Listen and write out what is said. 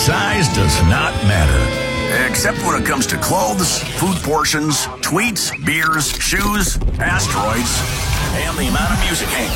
size does not matter. Except when it comes to clothes, food portions, tweets, beers, shoes, asteroids, and the amount of music hanging